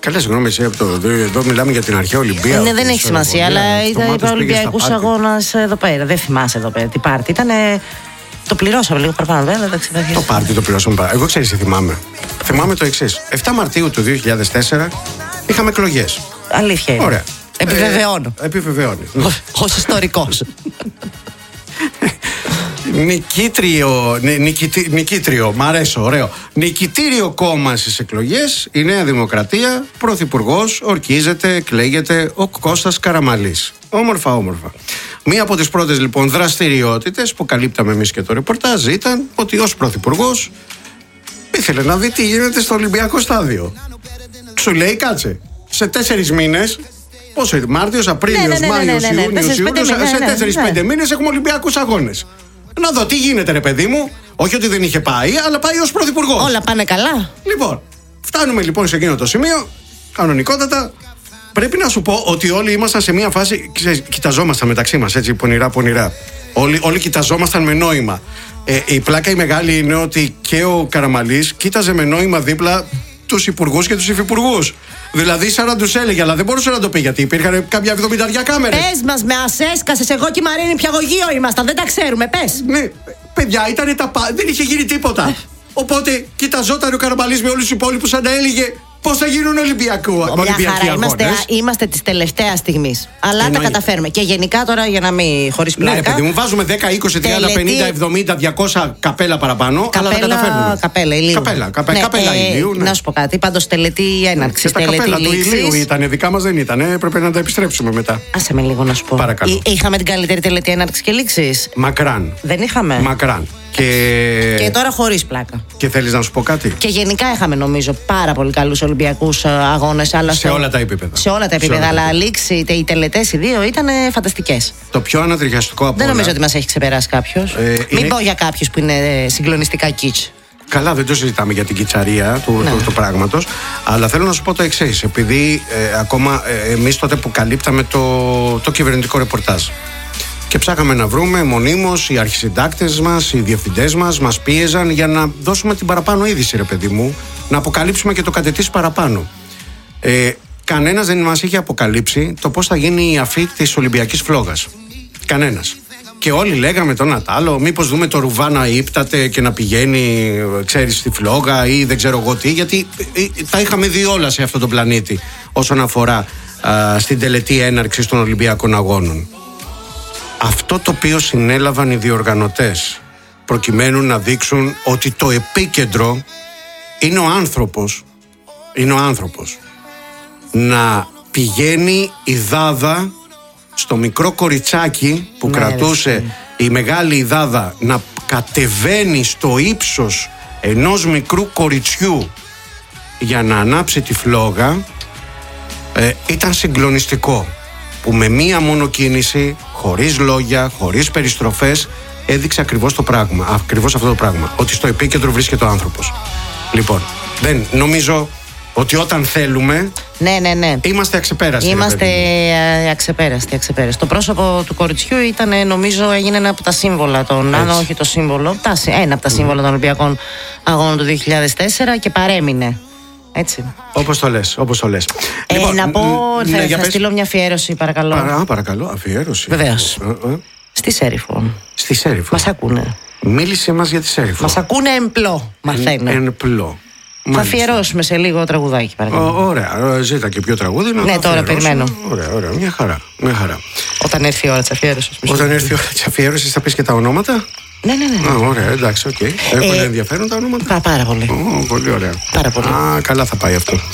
Καλά, συγγνώμη, εσύ από εδώ μιλάμε για την αρχαία Ολυμπία. Ναι, δεν έχει σημασία, αλλά ήταν Ολυμπιακούς αγώνας εδώ πέρα. Δεν θυμάσαι εδώ πέρα τι πάρτι. Ήτανε. Το πληρώσαμε λίγο παραπάνω, δεν θα ξεπεράσει. Το πάρτι το πληρώσαμε παραπάνω. Εγώ ξέρεις τι θυμάμαι. Θυμάμαι το εξής. 7 Μαρτίου του 2004 είχαμε εκλογές. Αλήθεια είναι. Ωραία. Επιβεβαιώνω. Επιβεβαιώνει. Ως ιστορικός. Νικήτριο, μ' αρέσει, ωραίο. Νικητήριο κόμμα στις εκλογές, η Νέα Δημοκρατία, πρωθυπουργός, ορκίζεται, εκλέγεται ο Κώστας Καραμανλής. Όμορφα, όμορφα. Μία από τις πρώτες λοιπόν δραστηριότητες που καλύπταμε εμείς και το ρεπορτάζ ήταν ότι ως πρωθυπουργός ήθελε να δει τι γίνεται στο Ολυμπιακό στάδιο. Σου λέει, κάτσε, σε 4 μήνες. Πόσο είναι, Μάρτιος, Απρίλιος, Μάιος, Ιούνιος, σε 4-5 μήνες έχουμε Ολυμπιακούς αγώνες. Να δω τι γίνεται, ρε παιδί μου. Όχι ότι δεν είχε πάει, αλλά πάει ως πρωθυπουργός. Όλα πάνε καλά. Λοιπόν, φτάνουμε λοιπόν σε εκείνο το σημείο. Κανονικότατα, πρέπει να σου πω ότι όλοι ήμασταν σε μια φάση. Κοιταζόμασταν μεταξύ μας, έτσι, πονηρά. Όλοι κοιταζόμασταν με νόημα. Η πλάκα η μεγάλη είναι ότι και ο Καραμανλής κοίταζε με νόημα δίπλα τους υπουργούς και τους υφυπουργούς. Δηλαδή, σαν να τους έλεγε, αλλά δεν μπορούσε να το πει γιατί υπήρχαν κάποια 70 κάμερες. Πες μας, με ασέσκασες, εγώ και η Μαρίνη πιαγωγείο ήμασταν, δεν τα ξέρουμε, πες. Ναι, παιδιά, ήταν δεν είχε γίνει τίποτα. Οπότε, κοιταζόταν ο Καραμανλής με όλους τους υπόλοιπους σαν να έλεγε πώς θα γίνουν Ολυμπιακοί αγώνες. Είμαστε της τελευταίας στιγμής. Αλλά τα καταφέρουμε. Και γενικά τώρα, για να μην χωρίς πλάκα. Ναι, παιδί μου, βάζουμε 10, 20, 30, 50, 70, 200 καπέλα παραπάνω. Αλλά τα καταφέρνουμε. Καπέλα ηλίου. Καπέλα ηλίου. Να σου πω κάτι. Πάντως, τελετή έναρξη. Τα καπέλα του ηλίου ήταν. Δικά μας δεν ήταν. Έπρεπε να τα επιστρέψουμε μετά. Άσε με λίγο να σου πω. Παρακαλώ. Είχαμε την καλύτερη τελετή έναρξη και λήξης. Μακράν. Δεν είχαμε. Μακράν. Και τώρα χωρίς πλάκα. Και θέλεις να σου πω κάτι. Και γενικά είχαμε νομίζω πάρα πολύ καλούς Ολυμπιακούς αγώνες. Σε όλα τα επίπεδα. Σε όλα τα επίπεδα. Αλλά λήξη, οι τελετές οι δύο ήταν φανταστικές. Το πιο ανατριχιαστικό από όλα. Δεν νομίζω ότι μας έχει ξεπεράσει κάποιος. Μην πω για κάποιους που είναι συγκλονιστικά κιτς. Καλά, δεν το συζητάμε για την κιτσαρία του πράγματος. Αλλά θέλω να σου πω το εξής. Επειδή ακόμα εμείς τότε που καλύπταμε το κυβερνητικό ρεπορτάζ. Και ψάχαμε να βρούμε μονίμως, οι αρχισυντάκτες μας, οι διευθυντές μας πίεζαν για να δώσουμε την παραπάνω είδηση, ρε παιδί μου, να αποκαλύψουμε και το κατετής παραπάνω. Κανένας δεν μας είχε αποκαλύψει το πώς θα γίνει η αφή της Ολυμπιακής Φλόγας. Κανένας. Και όλοι λέγαμε το ένα τ' άλλο, μήπως δούμε το ρουβά να ύπταται και να πηγαίνει, ξέρεις, στη φλόγα ή δεν ξέρω εγώ τι, γιατί τα είχαμε δει όλα σε αυτόν τον πλανήτη όσον αφορά στην τελετή έναρξης των Ολυμπιακών Αγώνων. Αυτό το οποίο συνέλαβαν οι διοργανωτές προκειμένου να δείξουν ότι το επίκεντρο είναι ο άνθρωπος. Να πηγαίνει η Δάδα στο μικρό κοριτσάκι που κρατούσε η μεγάλη η Δάδα, να κατεβαίνει στο ύψος ενός μικρού κοριτσιού για να ανάψει τη φλόγα. Ήταν συγκλονιστικό που με μία μόνο κίνηση, χωρίς λόγια, χωρίς περιστροφές, έδειξε ακριβώς αυτό το πράγμα, ότι στο επίκεντρο βρίσκεται ο άνθρωπος. Λοιπόν, δεν νομίζω ότι όταν θέλουμε. Ναι. Είμαστε αξεπέραστοι. Είμαστε αξεπέραστοι. Το πρόσωπο του κοριτσιού ήταν, νομίζω, έγινε ένα από τα σύμβολα αν όχι το σύμβολο, ένα από τα σύμβολα των Ολυμπιακών Αγώνων του 2004 και παρέμεινε. Έτσι. Όπως το λες. Λοιπόν, να πω, θα στείλω μια αφιέρωση, παρακαλώ. Παρακαλώ, αφιέρωση. Βεβαίως. Στη Σέριφο. Μας ακούνε. Μίλησε μας για τη Σέριφο. Μας ακούνε εμπλό, μαθαίνω. Εμπλό. Θα αφιερώσουμε σε λίγο τραγουδάκι, παρακαλώ. Ωραία, ζήτα και πιο τραγούδι. Ναι, τώρα περιμένω. Ωραία, μια χαρά. Όταν έρθει η ώρα της αφιέρωσης. Όταν έρθει η ώρα της αφιέρωσης θα πεις και τα ονόματα. Ναι. Ωραία, εντάξει, οκ. Έχουν ενδιαφέρον τα ονόματα. Πάρα πολύ. Πολύ ωραία. Πάρα πολύ. Καλά θα πάει αυτό.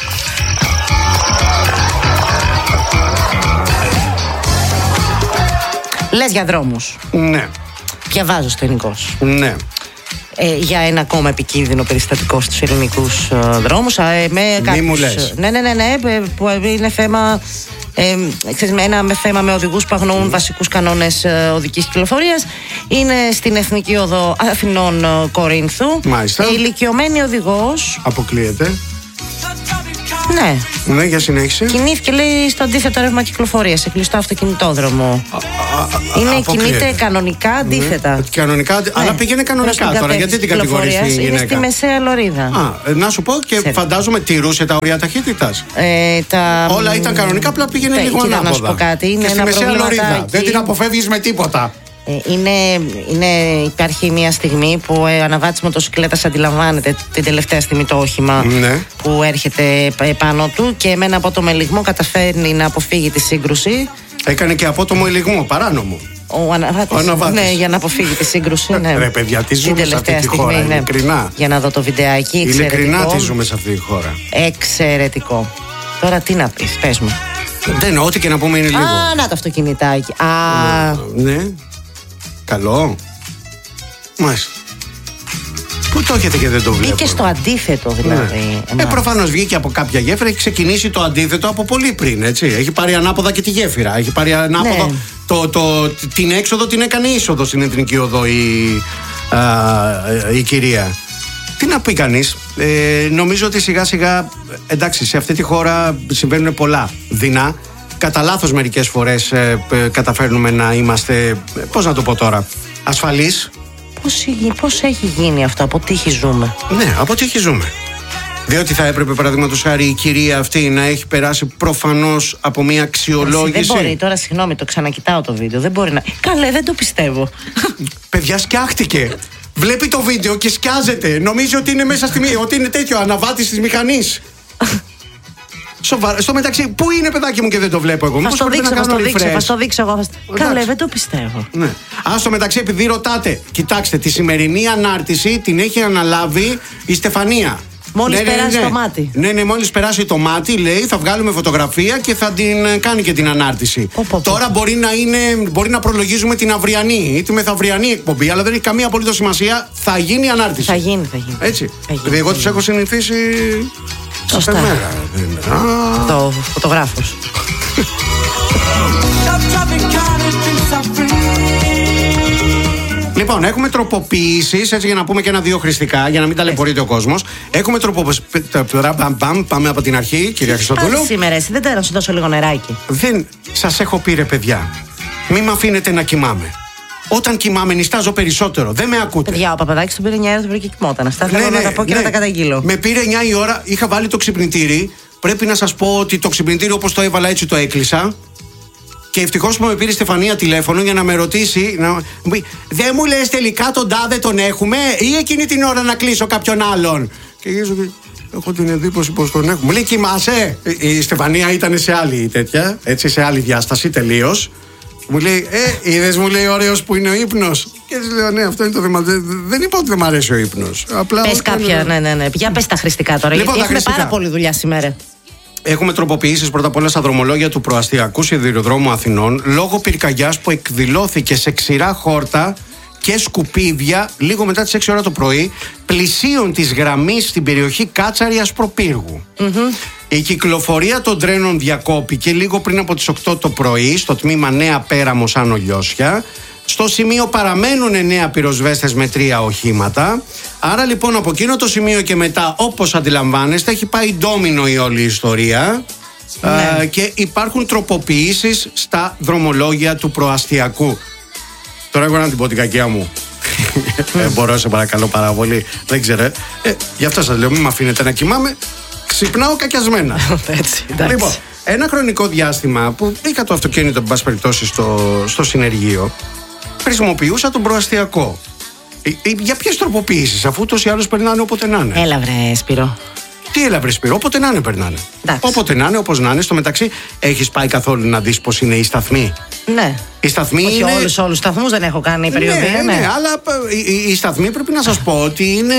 Λες για δρόμους. Ναι. Διαβάζω στο ελληνικός. Ναι. Για ένα ακόμα επικίνδυνο περιστατικό στους ελληνικούς δρόμους. Μη μου λες. Ναι, που είναι θέμα. Θέμα με οδηγούς που αγνοούν βασικούς κανόνες οδικής κυκλοφορίας. Είναι στην Εθνική Οδό Αθηνών Κορίνθου. Μάλιστα. Ηλικιωμένη οδηγός. Αποκλείεται. Ναι. Ναι, για συνέχισε. Κινήθηκε, λέει, στο αντίθετο ρεύμα κυκλοφορία, σε κλειστό αυτοκινητόδρομο. Κινείται κανονικά αντίθετα. Ναι. Κανονικά, ναι. Αλλά πήγαινε κανονικά τώρα. Γιατί την κατηγορείς τη γυναίκα? Είναι στη μεσαία λωρίδα. Να σου πω και φαντάζομαι τηρούσε τα όρια ταχύτητας. Όλα ήταν κανονικά, απλά πήγαινε λίγο ανάποδα. Να σου πω κάτι. Είναι και στη μεσαία λωρίδα. Δεν την αποφεύγεις με τίποτα. Υπάρχει μια στιγμή που αναβάτης μοτοσυκλέτας αντιλαμβάνεται την τελευταία στιγμή το όχημα που έρχεται πάνω του και με ένα απότομο ελιγμό καταφέρνει να αποφύγει τη σύγκρουση. Έκανε και απότομο ελιγμό, παράνομο. Ο αναβάτης. Ναι, για να αποφύγει τη σύγκρουση. Ναι. Ρε παιδιά, τι ζούμε σε αυτή τη χώρα, ειλικρινά. Για να δω το βιντεάκι. Ειλικρινά τι ζούμε σε αυτή τη χώρα. Εξαιρετικό. Τώρα τι να πεις, πες μου. Δεν, ό,τι και να πούμε είναι λίγο. Να το αυτοκινητάκι. Ναι. Καλό. Μάλιστα. Πού το έχετε και δεν το βλέπω? Βγήκε στο αντίθετο δηλαδή. Προφανώς βγήκε από κάποια γέφυρα. Έχει ξεκινήσει το αντίθετο από πολύ πριν, έτσι. Έχει πάρει ανάποδα και τη γέφυρα. Έχει πάρει ανάποδα. Την έξοδο την έκανε είσοδο στην Εθνική Οδό η κυρία. Τι να πει κανείς. Νομίζω ότι σιγά σιγά, εντάξει, σε αυτή τη χώρα συμβαίνουν πολλά δεινά. Κατά λάθος μερικές φορές καταφέρνουμε να είμαστε, πώς να το πω τώρα, ασφαλείς. Πώς έχει γίνει αυτό, από τύχη ζούμε? Ναι, από τύχη ζούμε. Διότι θα έπρεπε, παραδείγματος χάρη, η κυρία αυτή να έχει περάσει προφανώς από μια αξιολόγηση. Δεν μπορεί, τώρα συγγνώμη, το ξανακοιτάω το βίντεο. Δεν μπορεί να. Καλέ, δεν το πιστεύω. Παιδιά, σκιάχτηκε. Βλέπει το βίντεο και σκιάζεται. Νομίζει ότι είναι μέσα ότι είναι τέτοιο αναβάτης της μηχανής. Στο μεταξύ, πού είναι, παιδάκι μου, και δεν το βλέπω εγώ? Θα στο δείξω εγώ. Καλέ, δεν το πιστεύω. Ναι. Στο μεταξύ, επειδή ρωτάτε, κοιτάξτε, τη σημερινή ανάρτηση την έχει αναλάβει η Στεφανία. Μόλις περάσει το μάτι. Ναι, μόλις περάσει το μάτι, λέει, θα βγάλουμε φωτογραφία και θα την κάνει και την ανάρτηση. Τώρα μπορεί να προλογίζουμε την αυριανή ή τη μεθαυριανή εκπομπή, αλλά δεν έχει καμία απολύτως σημασία. Θα γίνει η ανάρτηση. Θα γίνει. Έτσι. Δηλαδή, εγώ τους έχω συνηθίσει. Σωστά. Το φωτογράφος. Λοιπόν, έχουμε τροποποιήσεις, έτσι, για να πούμε και ένα-δύο χρηστικά, για να μην ταλαιπωρείται ο κόσμος. Έχουμε τροποποιήσεις. Πάμε από την αρχή, κυρία Χριστοδούλου. Σήμερα, εσύ δεν θέλω να σου δώσω λίγο νεράκι? Δεν σας έχω πει, ρε παιδιά, μη με αφήνετε να κοιμάμαι. Όταν κοιμάμαι, νιστάζω περισσότερο. Δεν με ακούτε. Παιδιά, ο Παπαδάκης τον πήρε 9 ώρα το πρωί και κοιμόταν. Αυτά θέλω να τα πω και να τα καταγγείλω. Με πήρε 9 η ώρα, είχα βάλει το ξυπνητήρι. Πρέπει να σας πω ότι το ξυπνητήρι, όπως το έβαλα, έτσι το έκλεισα. Και ευτυχώς που με πήρε η Στεφανία τηλέφωνο για να με ρωτήσει. Δεν μου λες τελικά τον τάδε τον έχουμε, ή εκείνη την ώρα να κλείσω κάποιον άλλον? Και έχω την εντύπωση πως τον έχουμε. Μου λέει, κοιμάσαι? Η Στεφανία ήταν σε άλλη τέτοια, έτσι, σε άλλη διάσταση τελείως. Μου λέει, είδες, μου λέει, ωραίος που είναι ο ύπνος. Και της λέω, ναι, αυτό είναι το θέμα. Δεν είπα ότι δεν μ' αρέσει ο ύπνος. Πες κάποια, ναι. Για πες τα χρηστικά τώρα, λοιπόν, γιατί έχουμε πάρα πολλή δουλειά σήμερα. Έχουμε τροποποιήσεις πρώτα απ' όλα στα δρομολόγια του προαστιακού σιδηροδρόμου Αθηνών λόγω πυρκαγιάς που εκδηλώθηκε σε ξηρά χόρτα και σκουπίδια λίγο μετά τις 6 ώρα το πρωί, πλησίων της γραμμής στην περιοχή Κάτσαρη-Ασπροπύργου. Η κυκλοφορία των τρένων διακόπηκε λίγο πριν από τις 8 το πρωί στο τμήμα Νέα Πέραμος Άνω Λιώσια. Στο σημείο παραμένουν 9 πυροσβέστες με 3 οχήματα. Άρα λοιπόν από εκείνο το σημείο και μετά, όπως αντιλαμβάνεστε, έχει πάει ντόμινο η όλη ιστορία. Και υπάρχουν τροποποιήσεις στα δρομολόγια του προαστιακού. Τώρα έχω να την πω την κακία μου. Μπορώ, σε παρακαλώ πάρα πολύ. Δεν ξέρω. Γι' αυτό σας λέω, μην με αφήνετε να κοιμάμαι. Ξυπνάω κακιασμένα. Λοιπόν, ένα χρονικό διάστημα που είχα το αυτοκίνητο, εν πάση περιπτώσει, στο συνεργείο, χρησιμοποιούσα τον προαστιακό. Για ποιες τροποποιήσεις, αφού ούτως ή άλλως περνάνε όποτε να είναι? Έλα βρε Σπύρο. Τι έλα βρε Σπύρο, όποτε να είναι περνάνε. Όποτε να είναι, όπως να είναι. Στο μεταξύ, έχεις πάει καθόλου να δεις πως είναι οι σταθμοί? Ναι. Οι σταθμοί όχι είναι... όλους τους σταθμούς δεν έχω κάνει περιοδία. Ναι, αλλά οι σταθμοί πρέπει να σας πω ότι είναι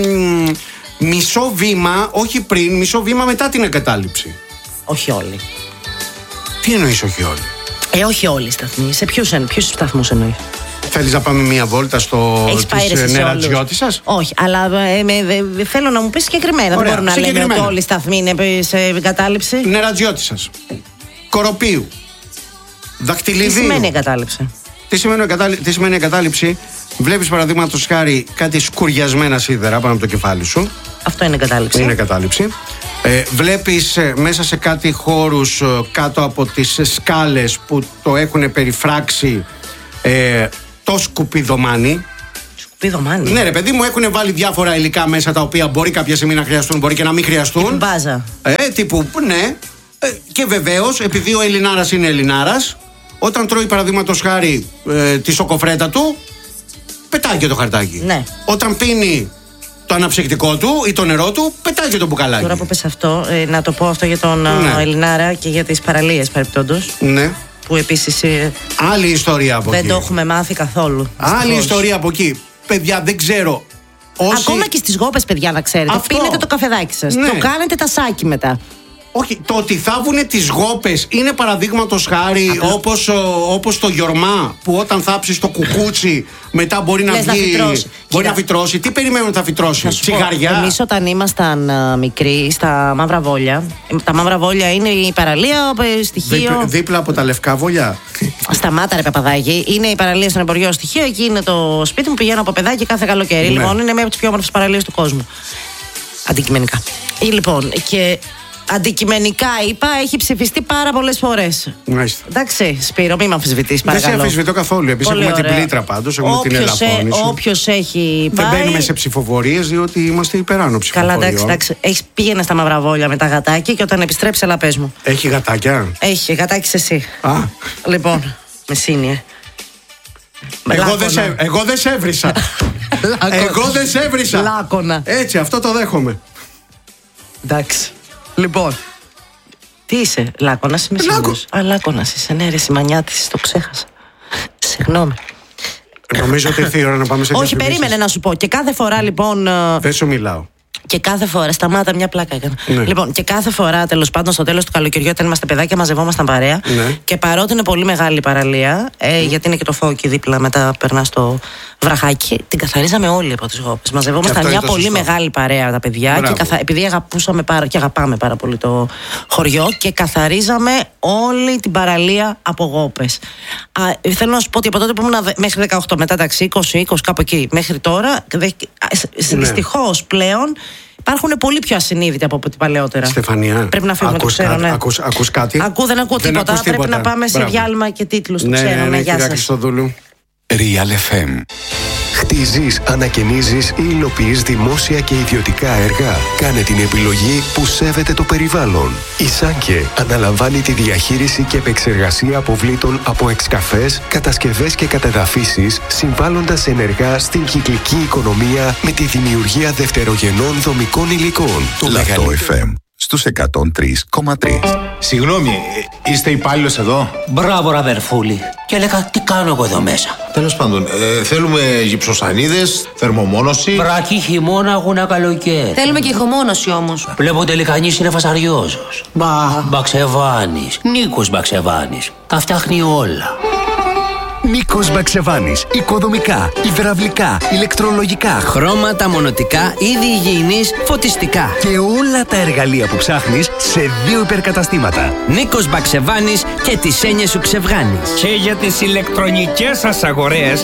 μισό βήμα, όχι πριν, μισό βήμα μετά την εγκατάλειψη. Όχι όλοι. Τι εννοείς όχι όλοι? Όχι όλοι οι σταθμοί. Σε ποιους σταθμούς εννοείς? Θέλεις να πάμε μία βόλτα στις νερατζιώτισσας? Όχι, αλλά θέλω να μου πεις συγκεκριμένα. Δεν μπορούμε να λέμε ότι όλοι οι σταθμοί είναι σε εγκατάλειψη. Νερατζιώτισσας, Κοροπίου, Δακτυλιδίου. Τι σημαίνει εγκατάλειψη? Τι σημαίνει εγκατάλειψη? Βλέπεις παραδείγματος χάρη κάτι σκουριασμένα σίδερα πάνω από το κεφάλι σου. Αυτό είναι κατάληψη. Είναι κατάληψη. Βλέπεις μέσα σε κάτι χώρους κάτω από τις σκάλες που το έχουν περιφράξει το σκουπιδομάνι. Σκουπιδομάνι. Ναι, ρε παιδί μου, έχουν βάλει διάφορα υλικά μέσα τα οποία μπορεί κάποια στιγμή να χρειαστούν, μπορεί και να μην χρειαστούν. Τύπου μπάζα. Τύπου, ναι. Και βεβαίως, επειδή ο Ελληνάρας είναι Ελληνάρας, όταν τρώει παραδείγματος χάρη τη σοκοφρέτα του, πετάει και το χαρτάκι. Ναι. Όταν πίνει το αναψυκτικό του ή το νερό του, πετάει και το μπουκαλάκι. Τώρα που πες αυτό, να το πω αυτό για τον Ελληνάρα και για τις παραλίες παρεπτόντως. Ναι. Που επίσης άλλη ιστορία από δεν εκεί. το έχουμε μάθει καθόλου. Άλλη ιστορία από εκεί. Παιδιά, δεν ξέρω. Ακόμα και στις γόπες, παιδιά, να ξέρετε. Αυτό. Πίνετε το καφεδάκι σας. Ναι. Το κάνετε τασάκι μετά. Όχι, το ότι θάβουνε τις γόπες είναι παραδείγματος χάρη όπως το γιορμά που όταν θάψεις το κουκούτσι μετά μπορεί να βγει. Μπορεί να φυτρώσει. Τι περιμένουν ότι θα φυτρώσει, τσιγαριά? Εμείς όταν ήμασταν μικροί στα Μαύρα Βόλια, τα Μαύρα Βόλια είναι η παραλία στοιχείο. Δίπλα από τα Λευκά Βόλια. Σταμάτα, ρε Παπαδάκη. Είναι η παραλία στον Εμποριό στοιχείο. Εκεί είναι το σπίτι μου. Πηγαίνω από παιδάκι κάθε καλοκαίρι. Ναι. Λοιπόν, είναι μία από τις πιο όμορφες παραλίες του κόσμου. Αντικειμενικά. Λοιπόν, και αντικειμενικά είπα, έχει ψηφιστεί πάρα πολλές φορές. Μάλιστα. Εντάξει, Σπύρο, μην με αμφισβητείς, παρακαλώ. Δεν σε αμφισβητώ καθόλου. Επίσης έχουμε την πλήτρα πάντως, έχουμε την ελαφρώνηση. Όποιος έχει πάει. Δεν μπαίνουμε σε ψηφοφορίες, διότι είμαστε υπεράνω ψηφοφοριών. Καλά, εντάξει. Πήγαινε στα Μαύρα Βόλια με τα γατάκια και όταν επιστρέψει, έλα πες μου. Έχει γατάκια? Έχει, γατάκι εσύ. Α. Λοιπόν, μεσίνη, Εγώ δεν σε έβρισα. Εγώ δεν σε έβρισα. Λάκωνα. Έτσι, αυτό το δέχομαι. Εντάξει. Λοιπόν, τι είσαι, Λάκωνας ή Μεσίνιος? Α, Λάκωνας είσαι, ναι, ρε Σιμανιάτης, το ξέχασα. Συγγνώμη. Νομίζω ότι ήρθε η ώρα να πάμε σε όχι, περίμενε να σου πω. Και κάθε φορά λοιπόν. Δεν σου μιλάω. Και κάθε φορά, σταμάτα, μια πλάκα έκανα. Ναι. Λοιπόν, και κάθε φορά, τέλος πάντων, στο τέλος του καλοκαιριού, όταν είμαστε παιδάκια, μαζευόμασταν παρέα. Ναι. Και παρότι είναι πολύ μεγάλη η παραλία, γιατί είναι και το φώκι δίπλα, μετά περνά στο βραχάκι, την καθαρίζαμε όλοι από τις γόπες. Μαζευόμασταν μια πολύ μεγάλη παρέα τα παιδιά. Και επειδή αγαπούσαμε και αγαπάμε πάρα πολύ το χωριό, και καθαρίζαμε όλη την παραλία από γόπες. Θέλω να σου πω ότι από τότε που ήμουν μέχρι 18, μετά εντάξει, 20, κάπου εκεί, μέχρι τώρα, δυστυχώς πλέον. Υπάρχουν πολύ πιο ασυνείδητοι από ό,τι παλαιότερα. Στεφανία, πρέπει να φύγουμε, το ξέρω, ναι. Ακούς κάτι? Δεν ακούω τίποτα. Πρέπει να πάμε σε διάλειμμα και τίτλους. Το ξέρω, ναι, γεια σας. Real FM. Χτίζεις, ανακαινίζεις ή υλοποιείς δημόσια και ιδιωτικά έργα? Κάνε την επιλογή που σέβεται το περιβάλλον. Η Σάνκε αναλαμβάνει τη διαχείριση και επεξεργασία αποβλήτων από εξκαφές, κατασκευές και κατεδαφίσεις, συμβάλλοντας ενεργά στην κυκλική οικονομία με τη δημιουργία δευτερογενών δομικών υλικών. Λατό FM στους 103,3. Συγγνώμη, είστε υπάλληλος εδώ? Μπράβο, αδερφούλη. Και έλεγα, τι κάνω εγώ εδώ μέσα? Τέλος πάντων, θέλουμε γυψοσανίδες, θερμομόνωση. Βρακή, χειμώνα, αγούνα, καλοκαίρι. Θέλουμε και ηχομόνωση όμως. Βλέπω τελικά κανείς είναι φασαριόζος. Μπαξεβάνης. Νίκος Μπαξεβάνης. Τα φτιάχνει όλα. Νίκος Μπαξεβάνης. Οικοδομικά, υδραυλικά, ηλεκτρολογικά, χρώματα, μονοτικά, είδη υγιεινής, φωτιστικά. Και όλα τα εργαλεία που ψάχνεις σε 2 υπερκαταστήματα. Νίκος Μπαξεβάνης και τις έννοιες σου ξεβγάνεις. Και για τις ηλεκτρονικές σας αγορές,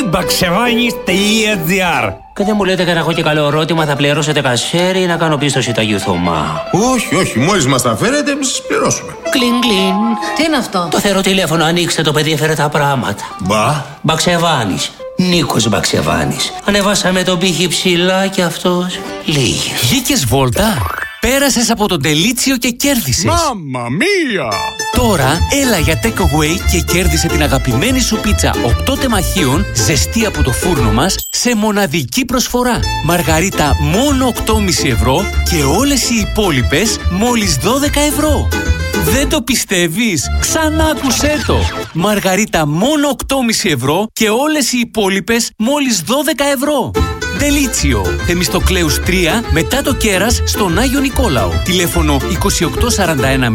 nibaxevanis.gr. Και δεν μου λέτε και να έχω και καλό ερώτημα, θα πληρώσετε κασέρι ή να κάνω πίστοση του Αγίου Θωμά? Όχι, μόλις μας τα φέρετε, εμείς σας πληρώσουμε. Κλιν, κλιν. Τι είναι αυτό? Το θεροτηλέφωνο, ανοίξτε το, παιδί, έφερε τα πράγματα. Μπαξεβάνης. Νίκος Μπαξεβάνης. Ανεβάσαμε τον πύχη ψηλά και αυτός λίγη. Βγήκες βόλτα? Πέρασες από τον Τελίτσιο και κέρδισες. Μάμμα μία! Τώρα έλα για takeaway και κέρδισε την αγαπημένη σου πίτσα 8 τεμαχίων, ζεστή από το φούρνο μας, σε μοναδική προσφορά. Μαργαρίτα μόνο 8,5 ευρώ και όλες οι υπόλοιπες μόλις 12 ευρώ. Δεν το πιστεύεις? Ξανά άκουσέ το! Μαργαρίτα μόνο 8,5 ευρώ και όλες οι υπόλοιπες μόλις 12 ευρώ. Τελίτσιο, Θεμιστοκλέους 3, μετά το Κέρας, στον Άγιο Νικόλαο. Τηλέφωνο 28410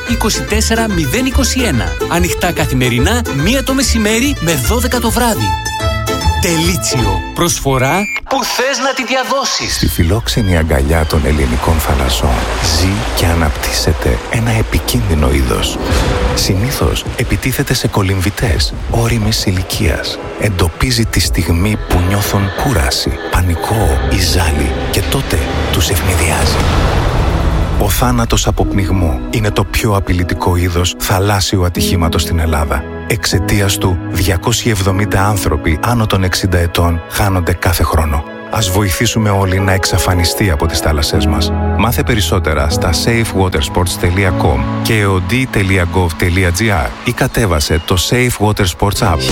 24021. Ανοιχτά καθημερινά, 1 το μεσημέρι με 12 το βράδυ. Τελίτσιο, προσφορά που θες να τη διαδώσεις. Στη φιλόξενη αγκαλιά των ελληνικών θαλασσών ζει και αναπτύσσεται ένα επικίνδυνο είδος. Συνήθως επιτίθεται σε κολυμβητές ώριμης ηλικίας. Εντοπίζει τη στιγμή που νιώθουν κούραση, πανικό ή ζάλι και τότε τους ευνηδιάζει. Ο θάνατος από πνιγμό είναι το πιο απειλητικό είδος θαλάσσιου ατυχήματος στην Ελλάδα. Εξαιτίας του, 270 άνθρωποι άνω των 60 ετών χάνονται κάθε χρόνο. Ας βοηθήσουμε όλοι να εξαφανιστεί από τις θάλασσές μας. Μάθε περισσότερα στα safewatersports.com και eod.gov.gr ή κατέβασε το Safe Water Sports App.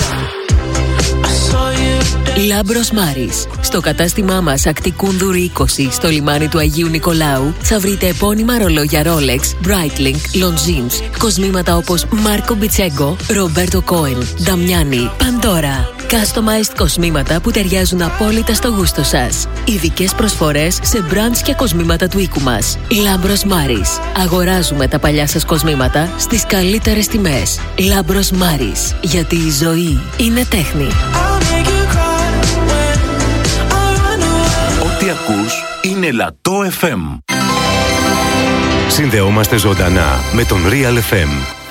Λάμπρος Μάρις. Στο κατάστημά μας Ακτικούνδουρη 20 στο λιμάνι του Αγίου Νικολάου θα βρείτε επώνυμα ρολόγια Rolex, Breitling, Longines, κοσμήματα όπως Μάρκο Μπιτσέγκο, Ρομπέρτο Κόεν, Νταμιάνι, Παντόρα. Customized κοσμήματα που ταιριάζουν απόλυτα στο γούστο σας. Ειδικές προσφορές σε brands και κοσμήματα του οίκου μας. Λάμπρος Μάρις. Αγοράζουμε τα παλιά σας κοσμήματα στις καλύτερες τιμές. Λάμπρος Μάρις. Γιατί η ζωή είναι τέχνη. Ό,τι ακούς είναι Λατό FM. Συνδεόμαστε ζωντανά με τον Real FM.